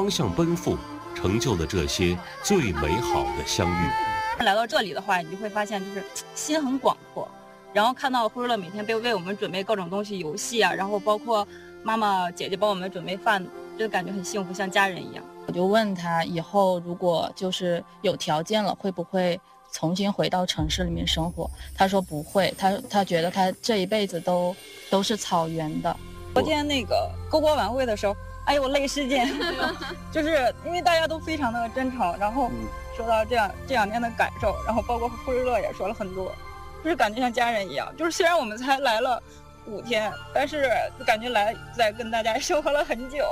方向奔赴，成就了这些最美好的相遇。 来到这里的话，你就会发现就是心很广阔，然后看到呼噜乐每天为我们准备各种东西，游戏啊，然后包括妈妈姐姐帮我们准备饭，就感觉很幸福，像家人一样。 我就问他以后如果就是有条件了，会不会重新回到城市里面生活？他说不会，他觉得他这一辈子都是草原的。 昨天那个篝火晚会的时候，哎呦我泪失禁，就是因为大家都非常的真诚，然后说到这两天的感受，然后包括呼噜乐也说了很多，就是感觉像家人一样。就是虽然我们才来了5天，但是感觉在跟大家生活了很久。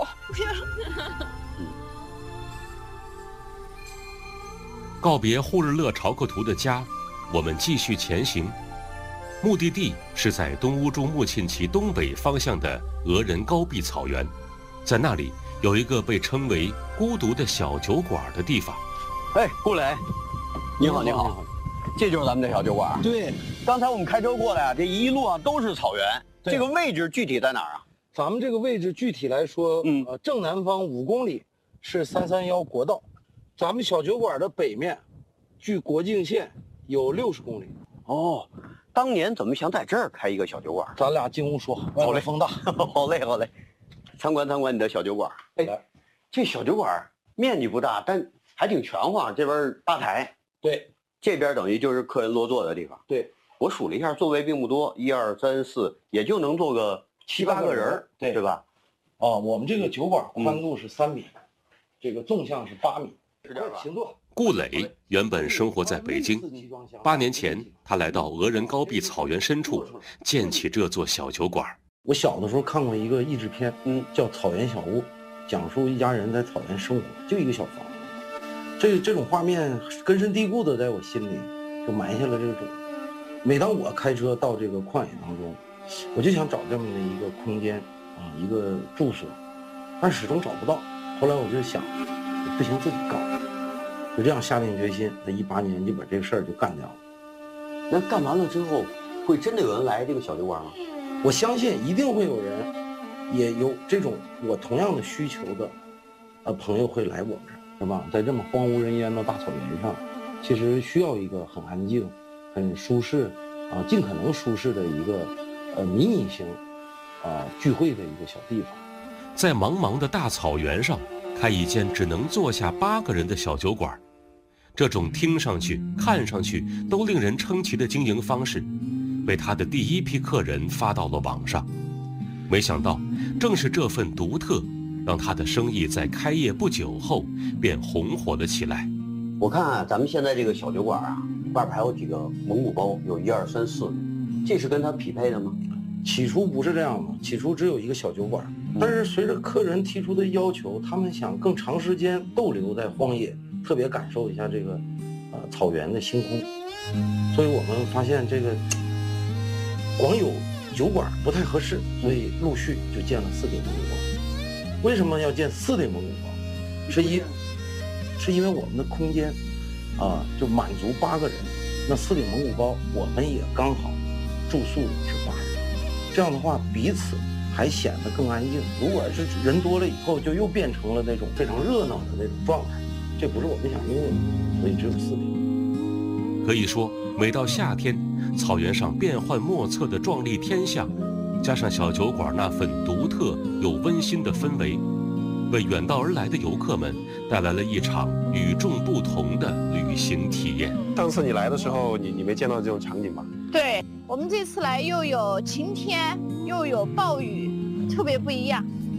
告别呼日勒朝克图的家，我们继续前行，目的地是在东乌珠穆沁旗东北方向的俄人高壁草原，在那里有一个被称为孤独的小酒馆的地方。 哎，顾磊，你好，你好，这就是咱们的小酒馆。 对， 刚才我们开车过来啊，这一路啊都是草原。这个位置具体在哪儿啊？ 咱们这个位置具体来说，正南方5公里是331国道，咱们小酒馆的北面，距国境线有60公里。 哦，当年怎么想在这儿开一个小酒馆？ 咱俩进屋说， 好嘞， 风大， 好嘞，好嘞。参观参观你的小酒馆。哎，这小酒馆面积不大，但还挺全乎。这边吧台， 对， 这边等于就是客人落座的地方。 对， 我数了一下，座位并不多，1、2、3、4，也就能坐个7、8个人，对吧？ 哦，我们这个酒馆宽度是3米，这个纵向是8米。请坐。 顾磊原本生活在北京，8年前他来到俄人高壁草原深处，建起这座小酒馆。 我小的时候看过一个译制片，叫《草原小屋》，讲述一家人在草原生活，就一个小房子。这种画面根深蒂固的在我心里就埋下了这个种子。每当我开车到这个旷野当中，我就想找这么的一个空间一个住所，但始终找不到。后来我就想，不行，自己搞。就这样下定决心，在18年就把这个事儿就干掉了。 那干完了之后，会真的有人来这个小酒馆吗？ 我相信一定会有人，也有这种我同样的需求的，朋友会来我们这儿，是吧？在这么荒无人烟的大草原上，其实需要一个很安静、很舒适尽可能舒适的一个迷你型聚会的一个小地方。 在茫茫的大草原上开一间只能坐下8个人的小酒馆，这种听上去看上去都令人称奇的经营方式被他的第一批客人发到了网上。没想到正是这份独特让他的生意在开业不久后便红火了起来。 我看咱们现在这个小酒馆外边还有几个蒙古包，有1、2、3、4，这是跟他匹配的吗？ 起初不是这样的，起初只有一个小酒馆，但是随着客人提出的要求，他们想更长时间逗留在荒野，特别感受一下这个草原的星空，所以我们发现这个光有酒馆不太合适，所以陆续就建了4顶蒙古包。为什么要建4顶蒙古包？是因为我们的空间就满足8个人，那4顶蒙古包我们也刚好住宿是8人，这样的话彼此还显得更安静。如果是人多了以后，就又变成了那种非常热闹的那种状态，这不是我们想拥有的，所以只有4顶。 可以说，每到夏天，草原上变幻莫测的壮丽天象，加上小酒馆那份独特又温馨的氛围，为远道而来的游客们带来了一场与众不同的旅行体验。 上次你来的时候，你没见到这种场景吧？ 对，我们这次来又有晴天，又有暴雨，特别不一样。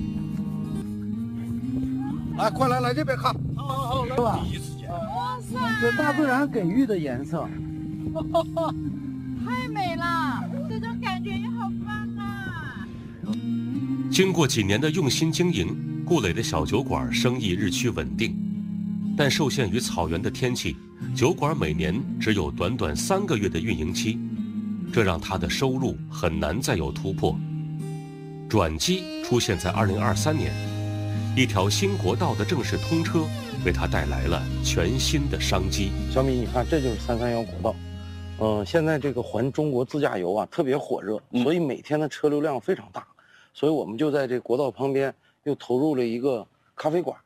来，快来这边看，好，是吧？ 哇塞， 这大自然给予的颜色， 太美了，这种感觉也好棒啊！ 经过几年的用心经营，顾磊的小酒馆生意日趋稳定，但受限于草原的天气，酒馆每年只有短短3个月的运营期，这让他的收入很难再有突破。转机出现在2023年，一条新国道的正式通车，为他带来了全新的商机。 小米，你看，这就是331国道。现在这个环中国自驾游特别火热，所以每天的车流量非常大，所以我们就在这国道旁边又投入了一个咖啡馆。